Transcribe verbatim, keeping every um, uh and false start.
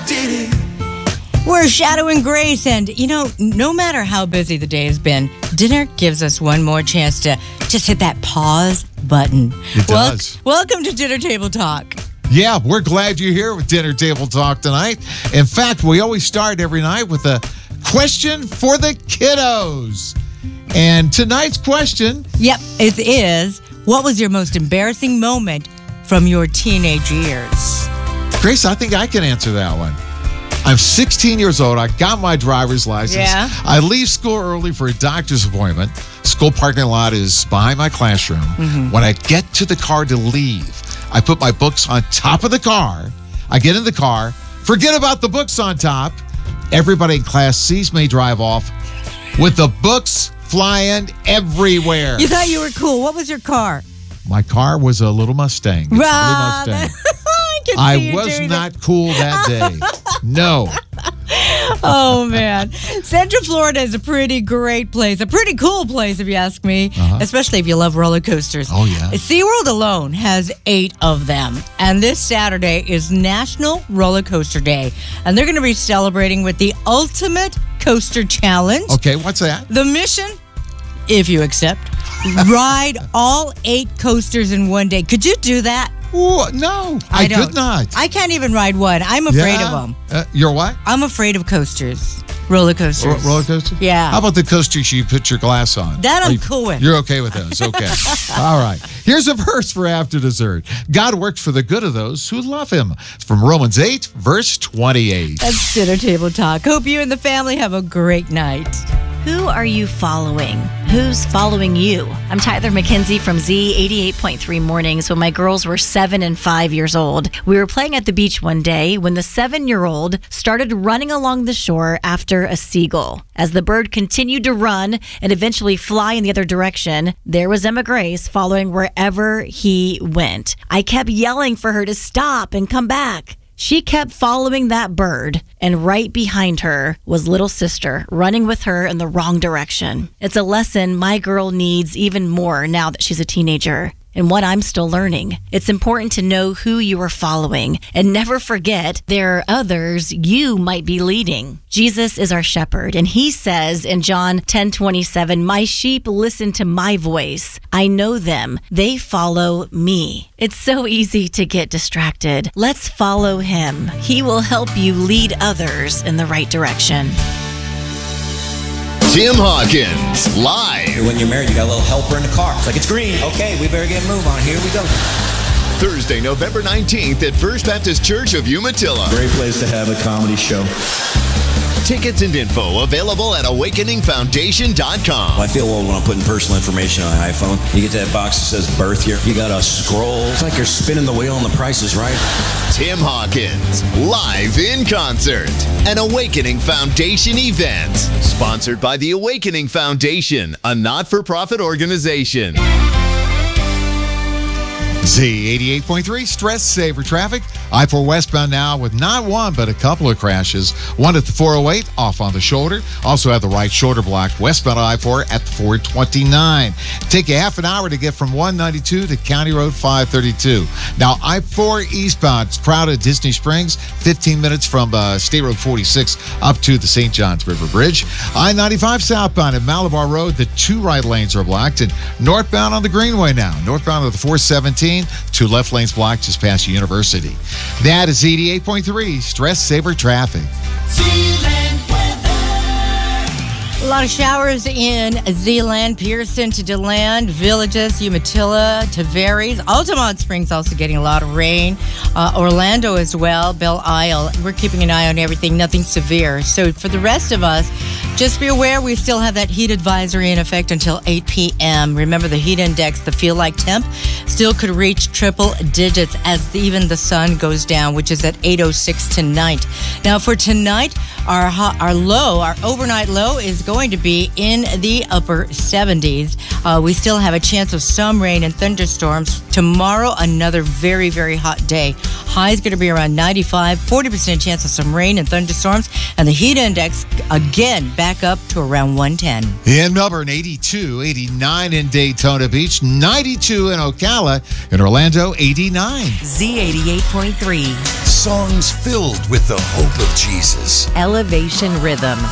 did it. We're Shadow and Grace, and you know, no matter how busy the day has been, dinner gives us one more chance to just hit that pause button. It does. Wel- welcome to Dinner Table Talk. Yeah, we're glad you're here with Dinner Table Talk tonight. In fact, we always start every night with a question for the kiddos. And tonight's question... Yep, it is, what was your most embarrassing moment from your teenage years? Grace, I think I can answer that one. I'm sixteen years old. I got my driver's license. Yeah. I leave school early for a doctor's appointment. School parking lot is behind my classroom. Mm-hmm. When I get to the car to leave, I put my books on top of the car. I get in the car, forget about the books on top. Everybody in class sees me drive off with the books flying everywhere. You thought you were cool. What was your car? My car was a little Mustang. It's a Rob. little Mustang. I, I was not cool that day. No. Oh, man. Central Florida is a pretty great place. A pretty cool place, if you ask me. Uh-huh. Especially if you love roller coasters. Oh, yeah. SeaWorld alone has eight of them. And this Saturday is National Roller Coaster Day. And they're going to be celebrating with the Ultimate Coaster Challenge. Okay, what's that? The mission, if you accept, ride all eight coasters in one day. Could you do that? Ooh, no, I, I could not. I can't even ride one. I'm afraid yeah. of them. Uh, you're what? I'm afraid of coasters. Roller coasters. R- roller coasters? Yeah. How about the coasters you put your glass on? That I'm you, cool with. You're okay with those? Okay. All right. Here's a verse for after dessert. God works for the good of those who love him. It's from Romans eight, verse twenty-eight. That's Dinner Table Talk. Hope you and the family have a great night. Who are you following? Who's following you? I'm Tyler McKenzie from Z eighty-eight point three Mornings. When my girls were seven and five years old, we were playing at the beach one day when the seven-year-old started running along the shore after a seagull. As the bird continued to run and eventually fly in the other direction, there was Emma Grace following wherever he went. I kept yelling for her to stop and come back. She kept following that bird, and right behind her was little sister running with her in the wrong direction. It's a lesson my girl needs even more now that she's a teenager, and what I'm still learning. It's important to know who you are following and never forget there are others you might be leading. Jesus is our shepherd, and he says in John ten twenty-seven, "My sheep listen to my voice. I know them. They follow me." It's so easy to get distracted. Let's follow him. He will help you lead others in the right direction. Tim Hawkins, live. When you're married, you got a little helper in the car. It's like, it's green. Okay, we better get a move on. Here we go. Thursday, November nineteenth at First Baptist Church of Umatilla. Great place to have a comedy show. Tickets and info available at awakening foundation dot com. Well, I feel old when I'm putting personal information on an iPhone. You get that box that says birth here. You got to scroll. It's like you're spinning the wheel and the price is right. Tim Hawkins, live in concert. An Awakening Foundation event. Sponsored by the Awakening Foundation, a not-for-profit organization. Z eighty-eight point three, Stress Saver Traffic. I four westbound now with not one, but a couple of crashes. One at the four oh eight, off on the shoulder. Also have the right shoulder blocked westbound I four at the four twenty-nine. Take you half an hour to get from one ninety-two to County Road five thirty-two. Now, I four eastbound, it's crowded at Disney Springs, fifteen minutes from uh, State Road forty-six up to the Saint Johns River Bridge. I ninety-five southbound at Malabar Road, the two right lanes are blocked. And northbound on the Greenway now. Northbound at the four seventeen. Two left lanes blocked just past University. That is eighty-eight point three, Stress Saver Traffic. A lot of showers in Zeeland, Pearson to DeLand, Villages, Umatilla, Tavares. Altamont Springs also getting a lot of rain. Uh, Orlando as well, Belle Isle. We're keeping an eye on everything, nothing severe. So for the rest of us, just be aware we still have that heat advisory in effect until eight p.m. Remember the heat index, the feel like temp, still could reach triple digits as even the sun goes down, which is at eight oh six tonight. Now for tonight, our, our low, our overnight low is going going to be in the upper seventies. Uh, we still have a chance of some rain and thunderstorms. Tomorrow, another very, very hot day. High is going to be around ninety-five, forty percent chance of some rain and thunderstorms. And the heat index, again, back up to around one ten. In Melbourne, eighty-two, eighty-nine in Daytona Beach, ninety-two in Ocala, in Orlando, eighty-nine. Z eighty-eight point three. Songs filled with the hope of Jesus. Elevation Rhythm.